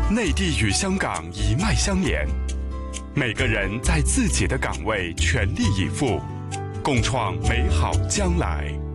内地与香港一脉相连，每个人在自己的岗位全力以赴，共创美好将来。